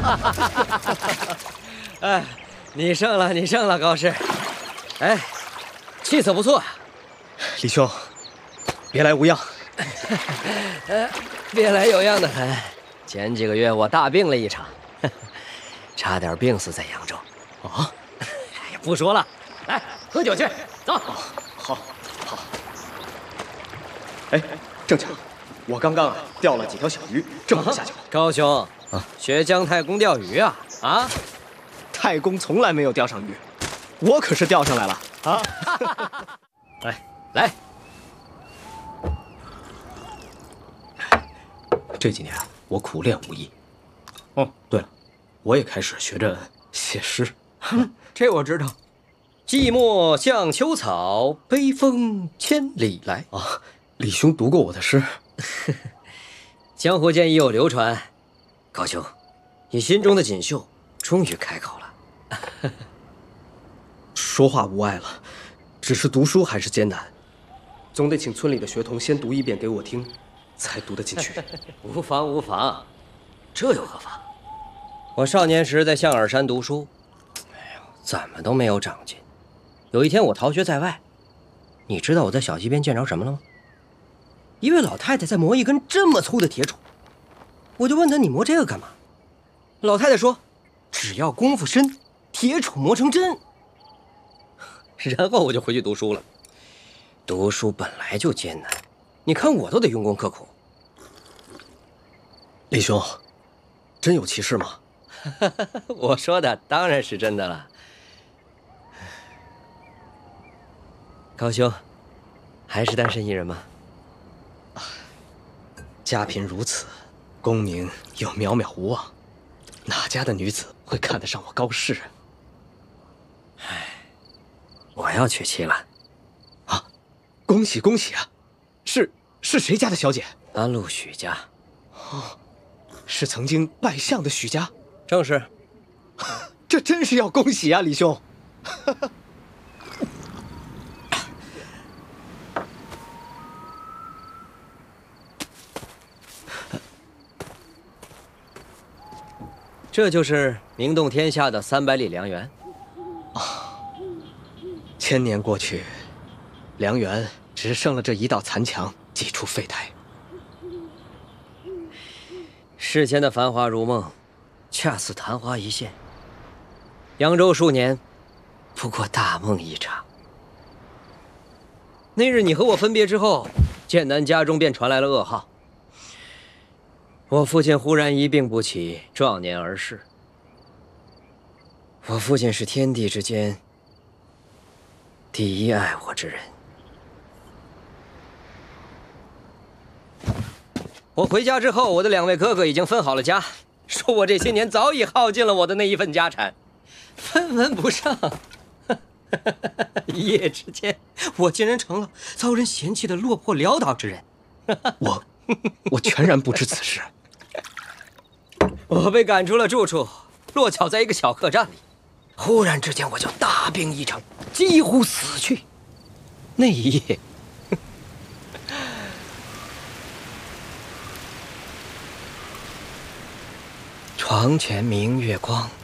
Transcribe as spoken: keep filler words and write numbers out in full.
哎，你胜了，你胜了，高士。哎，气色不错啊， 李兄，别来无恙。 呃，别来有恙的很。前几个月我大病了一场，差点病死在扬州。 啊？ 哎呀，不说了，来喝酒去，走。 哦，好，好。哎，正巧，我刚刚啊钓了几条小鱼，正好下酒。 高兄啊， 学姜太公钓鱼啊？啊？ 太公从来没有钓上鱼，我可是钓上来了啊！ 来来， 这几年我苦练武艺。哦，对了，我也开始学着写诗。 这我知道。寂寞像秋草，悲风千里来。 啊，李兄读过我的诗？ 江湖间已有流传。高兄，你心中的锦绣终于开口了。 说话无碍了，只是读书还是艰难，总得请村里的学童先读一遍给我听，才读得进去。 无妨无妨，这又何妨？我少年时在象耳山读书，哎呦，怎么都没有长进。有一天我逃学在外，你知道我在小溪边见着什么了吗？一位老太太在磨一根这么粗的铁杵，我就问她：“你磨这个干嘛？”老太太说：“只要功夫深，铁杵磨成针。”然后我就回去读书了。读书本来就艰难，你看我都得用功刻苦。 李兄，真有其事吗？ 我说的当然是真的了。高兄，还是单身一人吗？ 家贫如此，功名又渺渺无望，哪家的女子会看得上我高士啊？ 唉，我要娶妻了。 啊，恭喜恭喜啊！是是谁家的小姐？ 安陆许家。 哦，是曾经拜相的许家。 正是。 这真是要恭喜啊，李兄！ 这就是名动天下的三百里良缘。 啊，千年过去，良缘只剩了这一道残墙，几处废台。 世间的繁华如梦，恰似昙花一现。扬州数年，不过大梦一场。那日你和我分别之后，剑南家中便传来了噩耗。我父亲忽然一病不起，壮年而逝。我父亲是天地之间第一爱我之人。我回家之后，我的两位哥哥已经分好了家，说我这些年早已耗尽了我的那一份家产，分文不剩。一夜之间，我竟然成了遭人嫌弃的落魄潦倒之人。 我，我全然不知此事。 我被赶出了住处，落脚在一个小客栈里。忽然之间，我就大病一场，几乎死去。那一夜，床前明月光，